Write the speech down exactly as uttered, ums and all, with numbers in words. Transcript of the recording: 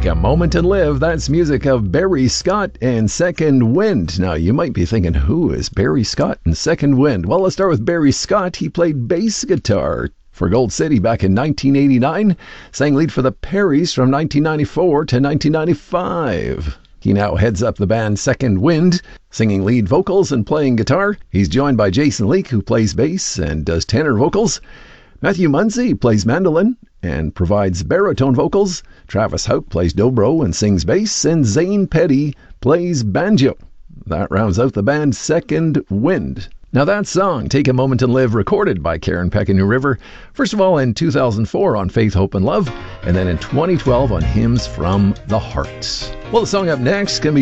a Moment and Live. That's music of Barry Scott and Second Wind. Now, you might be thinking, who is Barry Scott and Second Wind? Well, let's start with Barry Scott. He played bass guitar for Gold City back in nineteen eighty-nine, sang lead for the Perrys from nineteen ninety-four to nineteen ninety-five. He now heads up the band Second Wind, singing lead vocals and playing guitar. He's joined by Jason Leake, who plays bass and does tenor vocals. Matthew Muncy plays mandolin and provides baritone vocals. Travis Hout plays dobro and sings bass. And Zane Petty plays banjo. That rounds out the band Second Wind. Now that song, Take a Moment and Live, recorded by Karen Peck and New River, first of all in two thousand four on Faith, Hope and Love, and then in twenty twelve on Hymns from the Heart. Well, the song up next can be